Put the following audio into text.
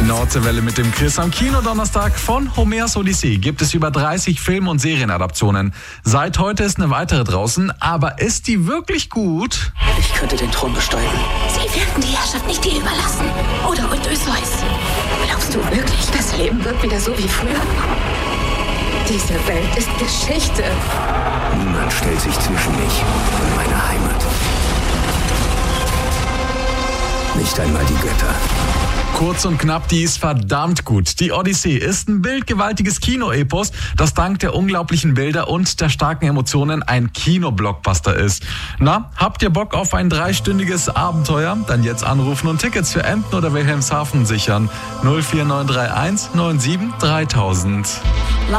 Nordseewelle mit dem Chris. Am Kinodonnerstag von Homers Odyssee gibt es über 30 Film- und Serienadaptionen. Seit heute ist eine weitere draußen, aber ist die wirklich gut? Ich könnte den Thron besteigen. Sie werden die Herrschaft nicht dir überlassen. Oder Odysseus. Glaubst du wirklich, das Leben wird wieder so wie früher? Diese Welt ist Geschichte. Niemand stellt sich zwischen mich und meine Heimat. Nicht einmal die Götter. Kurz und knapp, die ist verdammt gut. Die Odyssee ist ein bildgewaltiges Kinoepos, das dank der unglaublichen Bilder und der starken Emotionen ein Kinoblockbuster ist. Na, habt ihr Bock auf ein 3-stündiges Abenteuer? Dann jetzt anrufen und Tickets für Emden oder Wilhelmshaven sichern. 04931 97 3000.